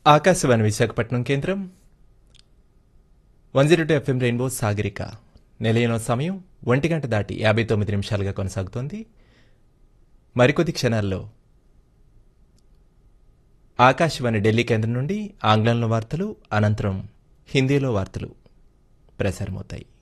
ఆకాశవాణి విశాఖపట్నం కేంద్రం 102 FM rainbow Sagarika నిలయన సమయం 1 గంట దాటి 59 నిమిషాలుగా కొనసాగుతోంది. మరికొద్ది క్షణాల్లో ఆకాశవాణి ఢిల్లీ కేంద్రం నుండి ఆంగ్లంలో వార్తలు, అనంతరం హిందీలో వార్తలు ప్రసారమవుతాయి.